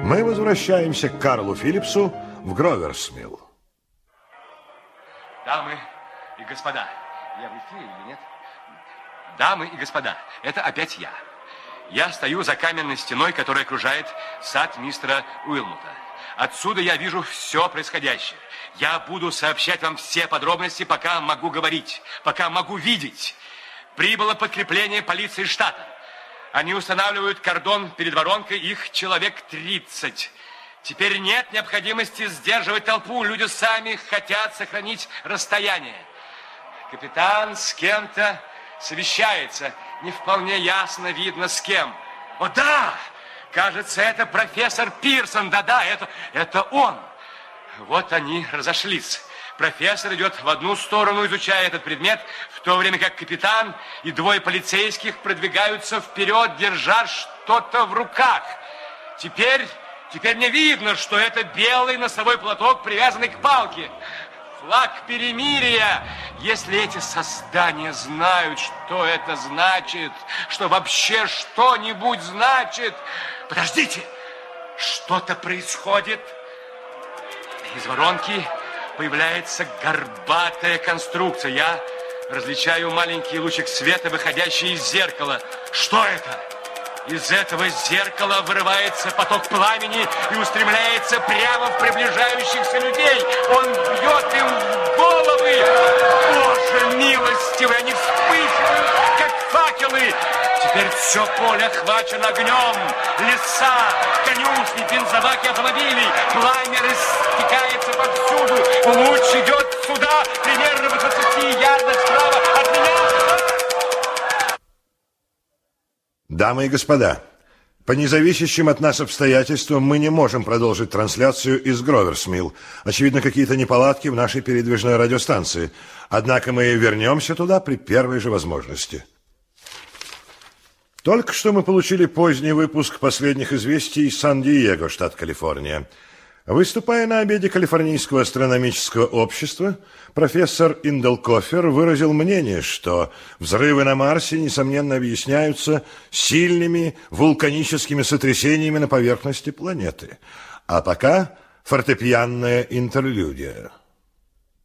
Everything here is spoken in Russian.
Мы возвращаемся к Карлу Филлипсу в Гроверс-Милл. Дамы и господа, я в эфире или нет? Дамы и господа, это опять я. Я стою за каменной стеной, которая окружает сад мистера Уилмота. Отсюда я вижу все происходящее. Я буду сообщать вам все подробности, пока могу говорить, пока могу видеть. Прибыло подкрепление полиции штата. Они устанавливают кордон перед воронкой, их человек 30. Теперь нет необходимости сдерживать толпу. Люди сами хотят сохранить расстояние. Капитан с кем-то совещается. Не вполне ясно видно с кем. О, да! Кажется, это профессор Пирсон. Да-да, это он. Вот они разошлись. Профессор идет в одну сторону, изучая этот предмет, в то время как капитан и двое полицейских продвигаются вперед, держа что-то в руках. Теперь мне видно, что это белый носовой платок, привязанный к палке. Флаг перемирия. Если эти создания знают, что это значит, что вообще что-нибудь значит... Подождите! Что-то происходит. Из воронки появляется горбатая конструкция. Я различаю маленький лучик света, выходящий из зеркала. Что это? Из этого зеркала вырывается поток пламени и устремляется прямо в приближающихся людей. Он бьет им в головы. Боже милостивый, они вспыхивают, как факелы. Теперь все поле охвачено огнем. Леса, конюшни, бензобаки автомобилей. Пламя растекается повсюду. Луч идет сюда, примерно в 20 ярдах справа от меня. Дамы и господа, по независящим от нас обстоятельствам мы не можем продолжить трансляцию из Гроверс-Милл. Очевидно, какие-то неполадки в нашей передвижной радиостанции. Однако мы вернемся туда при первой же возможности. Только что мы получили поздний выпуск последних известий из Сан-Диего, штат Калифорния. Выступая на обеде Калифорнийского астрономического общества, профессор Инделкофер выразил мнение, что взрывы на Марсе, несомненно, объясняются сильными вулканическими сотрясениями на поверхности планеты. А пока фортепианная интерлюдия.